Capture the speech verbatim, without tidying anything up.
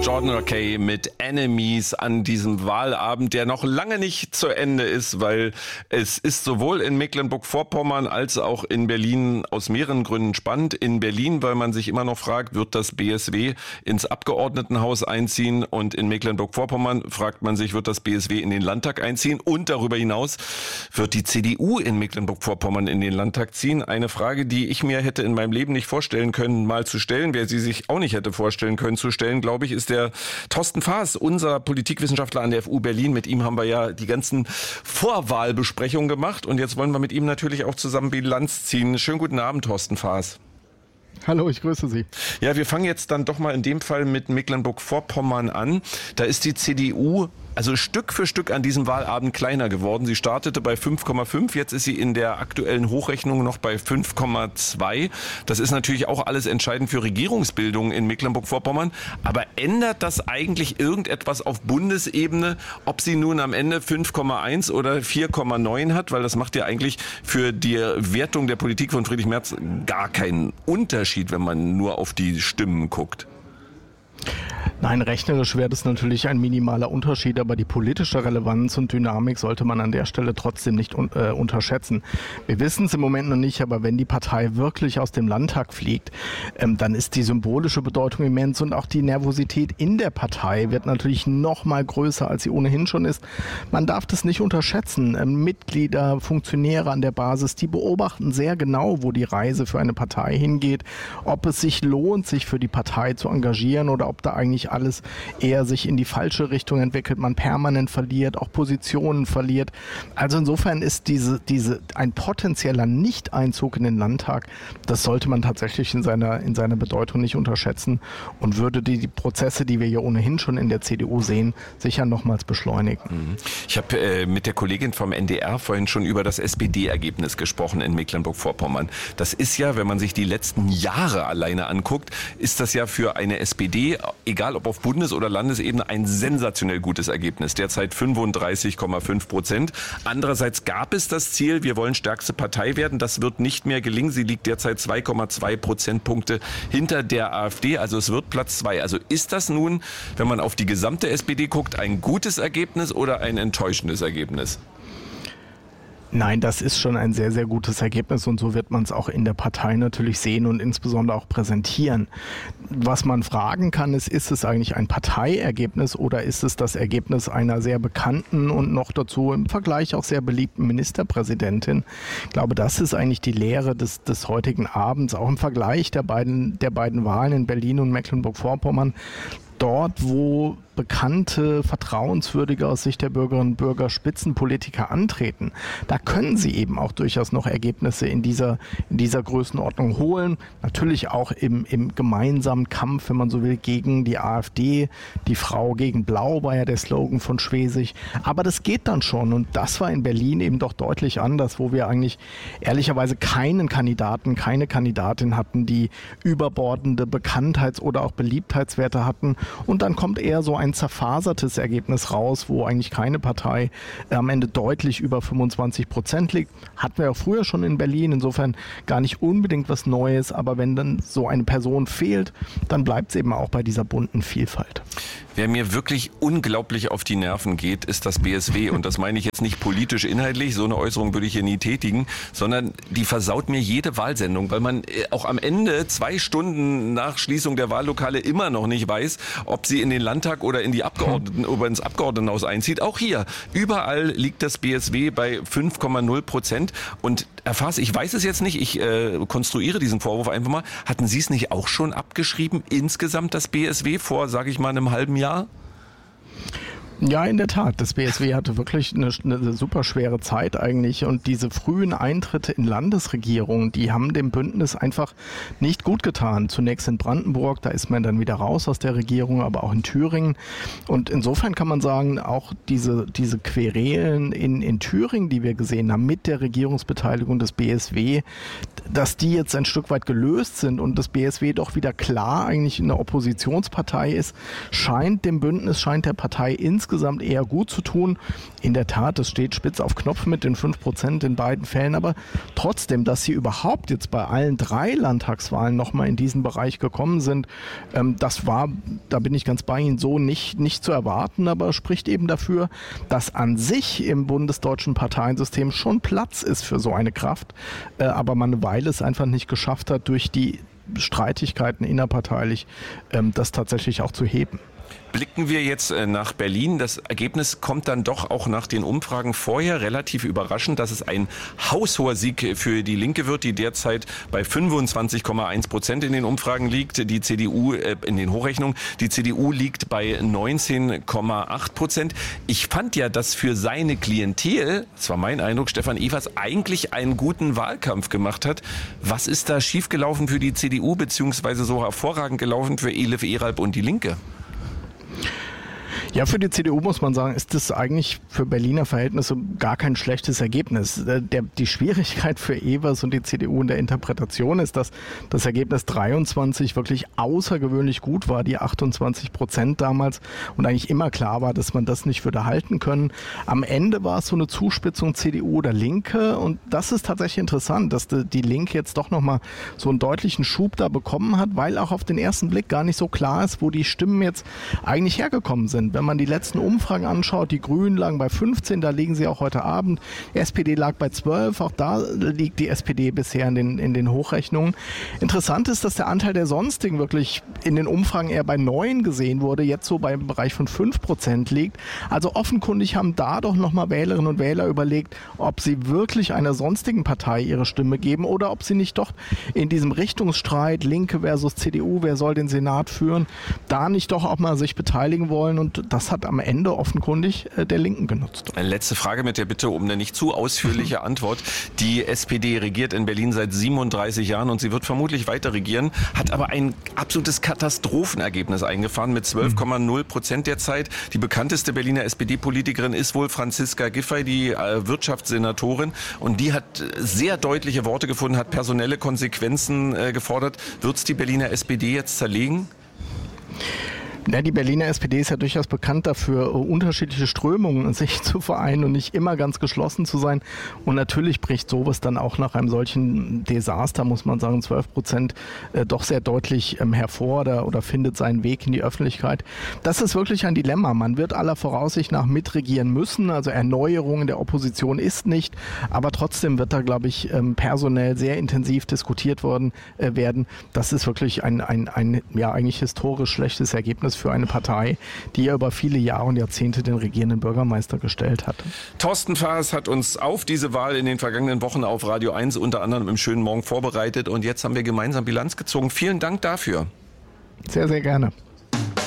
Jordan Rakei mit Enemies an diesem Wahlabend, der noch lange nicht zu Ende ist, weil es ist sowohl in Mecklenburg-Vorpommern als auch in Berlin aus mehreren Gründen spannend. In Berlin, weil man sich immer noch fragt, wird das B S W ins Abgeordnetenhaus einziehen, und in Mecklenburg-Vorpommern fragt man sich, wird das B S W in den Landtag einziehen, und darüber hinaus wird die C D U in Mecklenburg-Vorpommern in den Landtag ziehen. Eine Frage, die ich mir hätte in meinem Leben nicht vorstellen können, mal zu stellen, wer sie sich auch nicht hätte vorstellen können zu stellen, glaube ich, ist der Thorsten Faas, unser Politikwissenschaftler an der F U Berlin. Mit ihm haben wir ja die ganzen Vorwahlbesprechungen gemacht, und jetzt wollen wir mit ihm natürlich auch zusammen Bilanz ziehen. Schönen guten Abend, Thorsten Faas. Hallo, ich grüße Sie. Ja, wir fangen jetzt dann doch mal in dem Fall mit Mecklenburg-Vorpommern an. Da ist die C D U also Stück für Stück an diesem Wahlabend kleiner geworden. Sie startete bei fünf Komma fünf, jetzt ist sie in der aktuellen Hochrechnung noch bei fünf Komma zwei. Das ist natürlich auch alles entscheidend für Regierungsbildung in Mecklenburg-Vorpommern. Aber ändert das eigentlich irgendetwas auf Bundesebene, ob sie nun am Ende fünf Komma eins oder vier Komma neun hat? Weil das macht ja eigentlich für die Wertung der Politik von Friedrich Merz gar keinen Unterschied, wenn man nur auf die Stimmen guckt. Nein, rechnerisch wäre das natürlich ein minimaler Unterschied, aber die politische Relevanz und Dynamik sollte man an der Stelle trotzdem nicht un- äh, unterschätzen. Wir wissen es im Moment noch nicht, aber wenn die Partei wirklich aus dem Landtag fliegt, ähm, dann ist die symbolische Bedeutung immens, und auch die Nervosität in der Partei wird natürlich noch mal größer, als sie ohnehin schon ist. Man darf das nicht unterschätzen. Ähm, Mitglieder, Funktionäre an der Basis, die beobachten sehr genau, wo die Reise für eine Partei hingeht, ob es sich lohnt, sich für die Partei zu engagieren, oder ob da eigentlich alles eher sich in die falsche Richtung entwickelt, man permanent verliert, auch Positionen verliert. Also insofern ist diese, diese, ein potenzieller Nicht-Einzug in den Landtag, das sollte man tatsächlich in seiner, in seiner Bedeutung nicht unterschätzen, und würde die, die Prozesse, die wir ja ohnehin schon in der C D U sehen, sicher nochmals beschleunigen. Ich habe äh, mit der Kollegin vom N D R vorhin schon über das S P D-Ergebnis gesprochen in Mecklenburg-Vorpommern. Das ist ja, wenn man sich die letzten Jahre alleine anguckt, ist das ja für eine S P D, egal ob auf Bundes- oder Landesebene, ein sensationell gutes Ergebnis. Derzeit fünfunddreißig Komma fünf Prozent. Andererseits gab es das Ziel, wir wollen stärkste Partei werden. Das wird nicht mehr gelingen. Sie liegt derzeit zwei Komma zwei Prozentpunkte hinter der AfD. Also es wird Platz zwei. Also ist das nun, wenn man auf die gesamte S P D guckt, ein gutes Ergebnis oder ein enttäuschendes Ergebnis? Nein, das ist schon ein sehr, sehr gutes Ergebnis, und so wird man es auch in der Partei natürlich sehen und insbesondere auch präsentieren. Was man fragen kann, ist, ist es eigentlich ein Parteiergebnis oder ist es das Ergebnis einer sehr bekannten und noch dazu im Vergleich auch sehr beliebten Ministerpräsidentin? Ich glaube, das ist eigentlich die Lehre des, des heutigen Abends, auch im Vergleich der beiden, der beiden Wahlen in Berlin und Mecklenburg-Vorpommern. Dort, wo bekannte, vertrauenswürdige, aus Sicht der Bürgerinnen und Bürger Spitzenpolitiker antreten, da können sie eben auch durchaus noch Ergebnisse in dieser, in dieser Größenordnung holen. Natürlich auch im, im gemeinsamen Kampf, wenn man so will, gegen die AfD. Die Frau gegen Blau war ja der Slogan von Schwesig. Aber das geht dann schon, und das war in Berlin eben doch deutlich anders, wo wir eigentlich ehrlicherweise keinen Kandidaten, keine Kandidatin hatten, die überbordende Bekanntheits- oder auch Beliebtheitswerte hatten. Und dann kommt eher so ein zerfasertes Ergebnis raus, wo eigentlich keine Partei äh, am Ende deutlich über fünfundzwanzig Prozent liegt. Hatten wir ja früher schon in Berlin, insofern gar nicht unbedingt was Neues, aber wenn dann so eine Person fehlt, dann bleibt es eben auch bei dieser bunten Vielfalt. Wer mir wirklich unglaublich auf die Nerven geht, ist das B S W. Und das meine ich jetzt nicht politisch inhaltlich, so eine Äußerung würde ich hier nie tätigen, sondern die versaut mir jede Wahlsendung, weil man auch am Ende zwei Stunden nach Schließung der Wahllokale immer noch nicht weiß, ob sie in den Landtag oder in die Abgeordneten oder ins Abgeordnetenhaus einzieht. Auch hier, überall liegt das B S W bei fünf Komma null Prozent. Und Herr Faas, ich weiß es jetzt nicht, ich äh, konstruiere diesen Vorwurf einfach mal. Hatten Sie es nicht auch schon abgeschrieben, insgesamt das B S W vor, sage ich mal, einem halben Jahr? Ja, in der Tat. Das B S W hatte wirklich eine, eine super schwere Zeit eigentlich, und diese frühen Eintritte in Landesregierungen, die haben dem Bündnis einfach nicht gut getan. Zunächst in Brandenburg, da ist man dann wieder raus aus der Regierung, aber auch in Thüringen. Und insofern kann man sagen, auch diese, diese Querelen in, in Thüringen, die wir gesehen haben mit der Regierungsbeteiligung des B S W, dass die jetzt ein Stück weit gelöst sind und das B S W doch wieder klar eigentlich eine Oppositionspartei ist, scheint dem Bündnis, scheint der Partei insgesamt eher gut zu tun. In der Tat, es steht spitz auf Knopf mit den fünf Prozent in beiden Fällen, aber trotzdem, dass sie überhaupt jetzt bei allen drei Landtagswahlen nochmal in diesen Bereich gekommen sind, ähm, das war, da bin ich ganz bei Ihnen, so nicht, nicht zu erwarten, aber spricht eben dafür, dass an sich im bundesdeutschen Parteiensystem schon Platz ist für so eine Kraft, äh, aber man eine Weile es einfach nicht geschafft hat, durch die Streitigkeiten innerparteilich ähm, das tatsächlich auch zu heben. Blicken wir jetzt nach Berlin. Das Ergebnis kommt dann doch auch nach den Umfragen vorher relativ überraschend, dass es ein haushoher Sieg für die Linke wird, die derzeit bei fünfundzwanzig Komma eins Prozent in den Umfragen liegt. Die C D U äh, in den Hochrechnungen. Die C D U liegt bei neunzehn Komma acht Prozent. Ich fand ja, dass für seine Klientel, das war mein Eindruck, Stefan Evers eigentlich einen guten Wahlkampf gemacht hat. Was ist da schiefgelaufen für die C D U, beziehungsweise so hervorragend gelaufen für Elif Eralp und die Linke? Ja, für die C D U muss man sagen, ist das eigentlich für Berliner Verhältnisse gar kein schlechtes Ergebnis. Der, die Schwierigkeit für Evers und die C D U in der Interpretation ist, dass das Ergebnis dreiundzwanzig wirklich außergewöhnlich gut war, die achtundzwanzig Prozent damals, und eigentlich immer klar war, dass man das nicht würde halten können. Am Ende war es so eine Zuspitzung C D U oder Linke, und das ist tatsächlich interessant, dass die, die Linke jetzt doch nochmal so einen deutlichen Schub da bekommen hat, weil auch auf den ersten Blick gar nicht so klar ist, wo die Stimmen jetzt eigentlich hergekommen sind. Wenn man die letzten Umfragen anschaut, die Grünen lagen bei fünfzehn, da liegen sie auch heute Abend. Die S P D lag bei zwölf, auch da liegt die S P D bisher in den, in den Hochrechnungen. Interessant ist, dass der Anteil der Sonstigen wirklich in den Umfragen eher bei neun gesehen wurde, jetzt so beim Bereich von fünf Prozent liegt. Also offenkundig haben da doch nochmal Wählerinnen und Wähler überlegt, ob sie wirklich einer sonstigen Partei ihre Stimme geben oder ob sie nicht doch in diesem Richtungsstreit Linke versus C D U, wer soll den Senat führen, da nicht doch auch mal sich beteiligen wollen, und das hat am Ende offenkundig äh, der Linken genutzt. Eine letzte Frage mit der Bitte um eine nicht zu ausführliche Antwort. Die S P D regiert in Berlin seit siebenunddreißig Jahren und sie wird vermutlich weiter regieren, hat aber ein absolutes Katastrophenergebnis eingefahren mit zwölf Komma null Prozent derzeit. Die bekannteste Berliner S P D-Politikerin ist wohl Franziska Giffey, die äh, Wirtschaftssenatorin, und die hat sehr deutliche Worte gefunden, hat personelle Konsequenzen äh, gefordert. Wird es die Berliner S P D jetzt zerlegen? Ja, die Berliner S P D ist ja durchaus bekannt dafür, unterschiedliche Strömungen in sich zu vereinen und nicht immer ganz geschlossen zu sein. Und natürlich bricht sowas dann auch nach einem solchen Desaster, muss man sagen, zwölf Prozent äh, doch sehr deutlich ähm, hervor oder, oder findet seinen Weg in die Öffentlichkeit. Das ist wirklich ein Dilemma. Man wird aller Voraussicht nach mitregieren müssen. Also Erneuerung in der Opposition ist nicht. Aber trotzdem wird da, glaube ich, ähm, personell sehr intensiv diskutiert worden äh, werden. Das ist wirklich ein, ein, ein ja, eigentlich historisch schlechtes Ergebnis für eine Partei, die ja über viele Jahre und Jahrzehnte den regierenden Bürgermeister gestellt hatte. Thorsten Faas hat uns auf diese Wahl in den vergangenen Wochen auf Radio eins unter anderem im schönen Morgen vorbereitet, und jetzt haben wir gemeinsam Bilanz gezogen. Vielen Dank dafür. Sehr, sehr gerne.